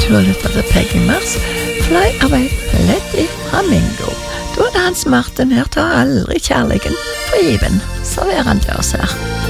Du lytter til Peggy Mars, Fly Away, Let It Flamingo. Da er det Hans Martin her, tar aldri kjærligheten for given, serverer han til oss her.